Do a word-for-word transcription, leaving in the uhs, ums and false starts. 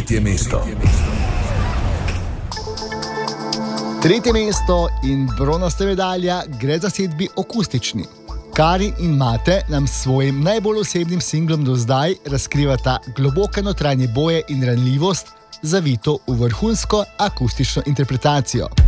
Tretje mesto. Tretje mesto in bronasta medalja gre za zasedbi Akustični. Kari in Mate nam s svojim najbolj osebnim singlom do zdaj razkrivata globoke notranje boje in ranljivost, zavito v vrhunsko akustično interpretacijo.